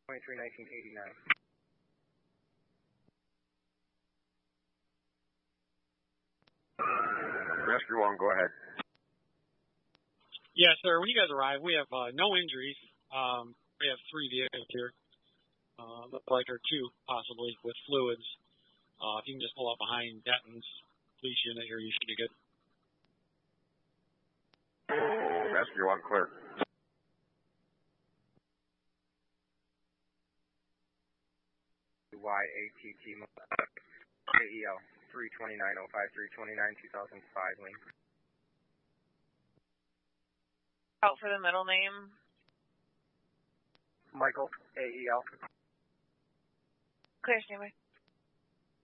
23-1989. Rescue 1, go ahead. Yeah, sir. When you guys arrive, we have no injuries. We have 3 vehicles here. Look like there are 2, possibly, with fluids. If you can just pull up behind Denton's police unit here, you should be good. Rescue 1, clear. YATT AEL 32905 329 2005 lane. Out for the middle name. Michael AEL. Clear, standby.